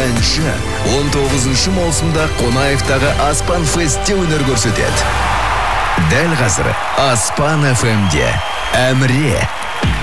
әнші 19 маусымда Қонаевтағы Аспан Фестте өнер көрсетеді. Дәл қазір Аспан FM-де Әміре